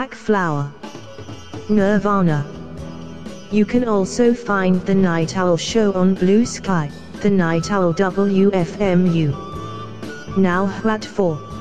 Black Flower, Nirvana. You can also find The Night Owl Show on Blue Sky, The Night Owl WFMU. Now what for?